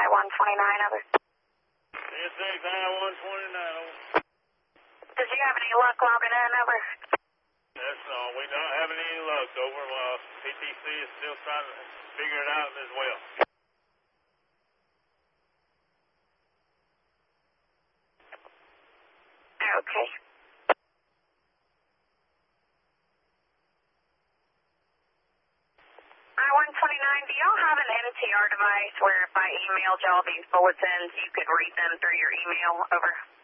I-129, over. CSX I-129, over. Did you have any luck logging in, over? That's all. We don't have any luck, over. Well, PTC is still trying to figure it out as well. Okay. I-129, do y'all have an MTR device where if I emailed y'all these bulletins, you could read them through your email, over?